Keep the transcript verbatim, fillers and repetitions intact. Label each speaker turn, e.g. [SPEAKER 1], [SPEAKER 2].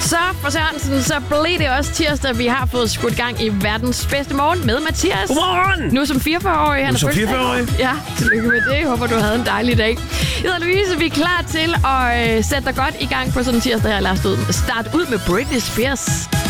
[SPEAKER 1] Så for Sørensen, så blev det også tirsdag. Vi har fået skudt gang i verdens bedste morgen med Mathias.
[SPEAKER 2] Godmorgen!
[SPEAKER 1] Nu som fireogfyrre-årig.
[SPEAKER 2] Nu som fireogfyrre-årig?
[SPEAKER 1] Ja, tillykke med det. Jeg håber, du havde en dejlig dag. Jeg hedder Louise. Vi er klar til at øh, sætte dig godt i gang på sådan en tirsdag her. Lad os starte ud med Britney Spears.